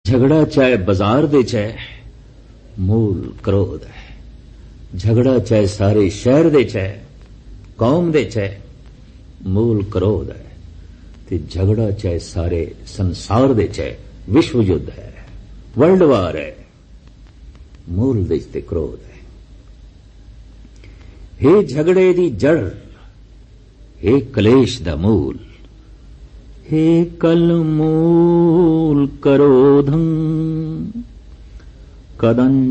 झगड़ा चाहे बाजार दे चाहे मूल क्रोध है। झगड़ा चाहे सारे शहर दे चाहे कौम दे चाहे मूल क्रोध है। ते झगड़ा चाहे सारे संसार दे चाहे विश्व युद्ध है, वर्ल्ड वार है, मूल दे ते क्रोध है। हे झगड़े दी जड़, हे कलेश दा मूल, हे कल मूल क्रोधं कदं